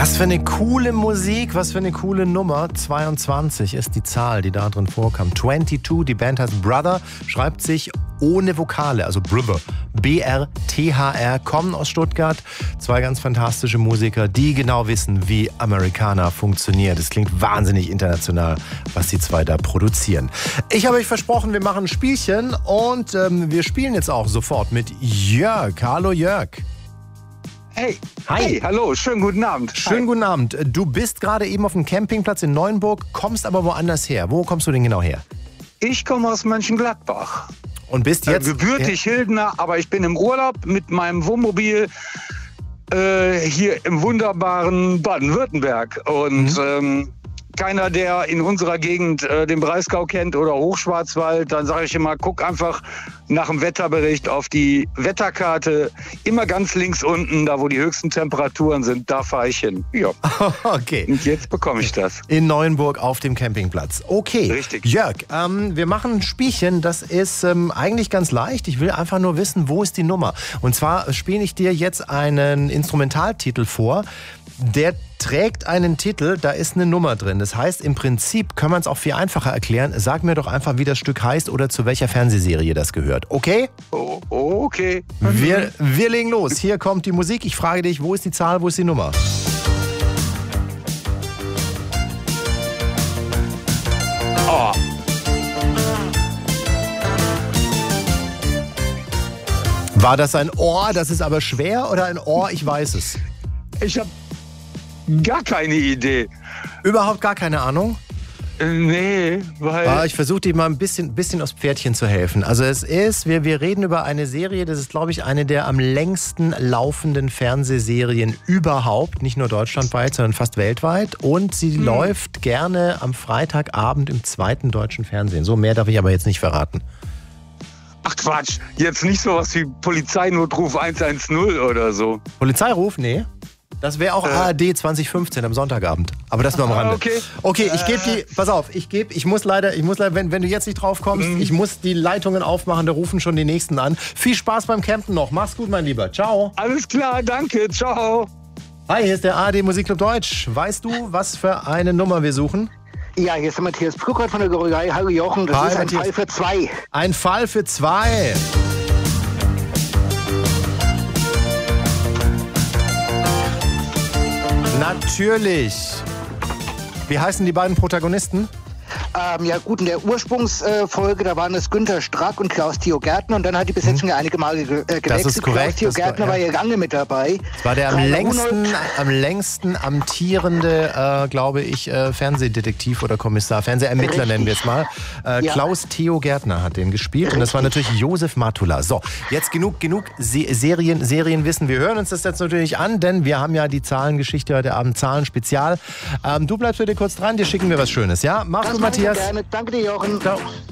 Was für eine coole Musik, was für eine coole Nummer. 22 ist die Zahl, die da drin vorkam. 22, die Band heißt Brother, schreibt sich ohne Vokale, also Brother. B-R-T-H-R, kommen aus Stuttgart. Zwei ganz fantastische Musiker, die genau wissen, wie Americana funktioniert. Es klingt wahnsinnig international, was die zwei da produzieren. Ich habe euch versprochen, wir machen ein Spielchen und wir spielen jetzt auch sofort mit Jörg. Hallo Jörg. Hey, hi. Hey, hallo, schönen guten Abend. Schönen guten Abend. Du bist gerade eben auf dem Campingplatz in Neuenburg, kommst aber woanders her. Wo kommst du denn genau her? Ich komme aus Mönchengladbach. Und bist jetzt... gebürtig Hildener, aber ich bin im Urlaub mit meinem Wohnmobil hier im wunderbaren Baden-Württemberg. Und keiner, der in unserer Gegend den Breisgau kennt oder Hochschwarzwald, dann sage ich immer, guck einfach nach dem Wetterbericht auf die Wetterkarte. Immer ganz links unten, da wo die höchsten Temperaturen sind, da fahre ich hin. Ja. Okay. Und jetzt bekomme ich das. In Neuenburg auf dem Campingplatz. Okay. Richtig. Jörg, wir machen ein Spielchen, das ist eigentlich ganz leicht. Ich will einfach nur wissen, wo ist die Nummer? Und zwar spiele ich dir jetzt einen Instrumentaltitel vor. Der trägt einen Titel, da ist eine Nummer drin. Das heißt, im Prinzip kann man es auch viel einfacher erklären. Sag mir doch einfach, wie das Stück heißt oder zu welcher Fernsehserie das gehört. Okay? Okay. Wir legen los. Hier kommt die Musik. Ich frage dich, wo ist die Zahl, wo ist die Nummer? Oh. War das ein Ohr, das ist aber schwer, oder ein Ohr, ich weiß es? Ich habe gar keine Idee. Überhaupt gar keine Ahnung? Nee, weil... Ich versuche dir mal ein bisschen aufs Pferdchen zu helfen. Also es ist, wir reden über eine Serie, das ist, glaube ich, eine der am längsten laufenden Fernsehserien überhaupt. Nicht nur deutschlandweit, sondern fast weltweit. Und sie läuft gerne am Freitagabend im zweiten deutschen Fernsehen. So, mehr darf ich aber jetzt nicht verraten. Ach Quatsch, jetzt nicht sowas wie Polizeinotruf 110 oder so. Polizeiruf? Nee. Das wäre auch ARD 2015 am Sonntagabend. Aber das nur am Rande. Okay, ich gebe die, pass auf, ich muss leider, wenn du jetzt nicht drauf kommst, ich muss die Leitungen aufmachen, da rufen schon die Nächsten an. Viel Spaß beim Campen noch. Mach's gut, mein Lieber. Ciao. Alles klar, danke. Ciao. Hi, hier ist der ARD Musikclub Deutsch. Weißt du, was für eine Nummer wir suchen? Ja, hier ist der Matthias Pluckert von der Gorigei. Hallo Jochen, das ist ein Fall für zwei. Ein Fall für zwei. Natürlich. Wie heißen die beiden Protagonisten? Ja gut, in der Ursprungsfolge, da waren es Günther Strack und Klaus-Theo Gärtner und dann hat die Besetzung ja einige Male gewechselt. Das ist korrekt. Klaus-Theo Gärtner war ja lange mit dabei. Das war der am längsten amtierende, glaube ich, Fernsehdetektiv oder Kommissar, Fernsehermittler nennen wir es mal. Klaus-Theo Gärtner hat den gespielt und das war natürlich Josef Matula. So, jetzt genug Serienwissen. Wir hören uns das jetzt natürlich an, denn wir haben ja die Zahlengeschichte heute Abend, Zahlen-Spezial. Du bleibst bitte kurz dran, dir schicken wir was Schönes, ja? Mach's gut, Matthias. Gerne. Danke dir, Jochen. Ciao.